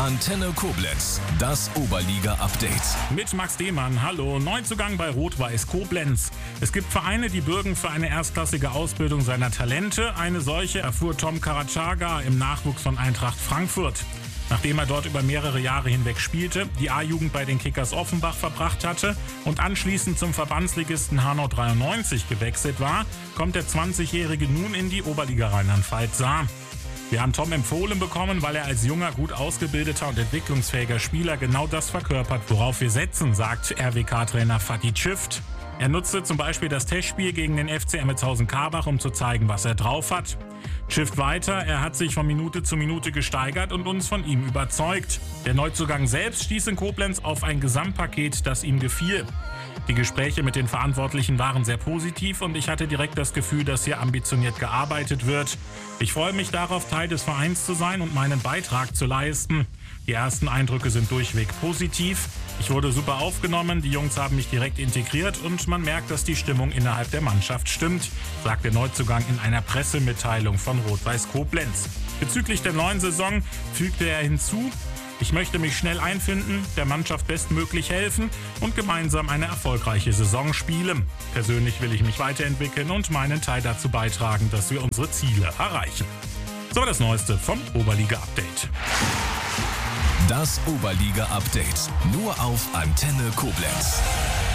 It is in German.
Antenne Koblenz, das Oberliga-Update. Mit Max Demann, hallo. Neuzugang bei Rot-Weiß Koblenz. Es gibt Vereine, die bürgen für eine erstklassige Ausbildung seiner Talente. Eine solche erfuhr Tom Karacaga im Nachwuchs von Eintracht Frankfurt. Nachdem er dort über mehrere Jahre hinweg spielte, die A-Jugend bei den Kickers Offenbach verbracht hatte und anschließend zum Verbandsligisten Hanau 93 gewechselt war, kommt der 20-Jährige nun in die Oberliga Rheinland-Pfalz Saar. Wir haben Tom empfohlen bekommen, weil er als junger, gut ausgebildeter und entwicklungsfähiger Spieler genau das verkörpert, worauf wir setzen, sagt RWK-Trainer Fatih Çift. Er nutzte zum Beispiel das Testspiel gegen den FC Emmendshausen-Karbach, um zu zeigen, was er drauf hat. Çift weiter, er hat sich von Minute zu Minute gesteigert und uns von ihm überzeugt. Der Neuzugang selbst stieß in Koblenz auf ein Gesamtpaket, das ihm gefiel. Die Gespräche mit den Verantwortlichen waren sehr positiv und ich hatte direkt das Gefühl, dass hier ambitioniert gearbeitet wird. Ich freue mich darauf, Teil des Vereins zu sein und meinen Beitrag zu leisten. Die ersten Eindrücke sind durchweg positiv. Ich wurde super aufgenommen, die Jungs haben mich direkt integriert und man merkt, dass die Stimmung innerhalb der Mannschaft stimmt, sagt der Neuzugang in einer Pressemitteilung von Rot-Weiß Koblenz. Bezüglich der neuen Saison fügte er hinzu: Ich möchte mich schnell einfinden, der Mannschaft bestmöglich helfen und gemeinsam eine erfolgreiche Saison spielen. Persönlich will ich mich weiterentwickeln und meinen Teil dazu beitragen, dass wir unsere Ziele erreichen. So, das Neueste vom Oberliga-Update. Das Oberliga-Update nur auf Antenne Koblenz.